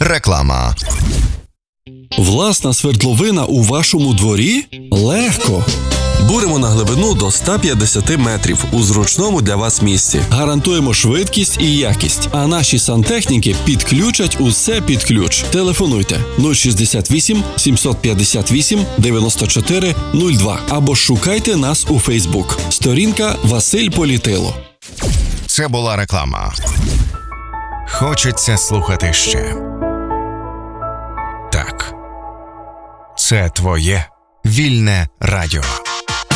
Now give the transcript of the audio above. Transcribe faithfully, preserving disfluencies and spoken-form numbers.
Реклама. Власна свердловина у вашому дворі? Легко! Буримо на глибину до ста п'ятдесят метрів у зручному для вас місці. Гарантуємо швидкість і якість, а наші сантехніки підключать усе під ключ. Телефонуйте нуль шістдесят вісім сімсот п'ятдесят вісім дев'яносто чотири нуль два або шукайте нас у Фейсбук. Сторінка Василь Політило. Це була реклама. Хочеться слухати ще. Так. Це твоє вільне радіо.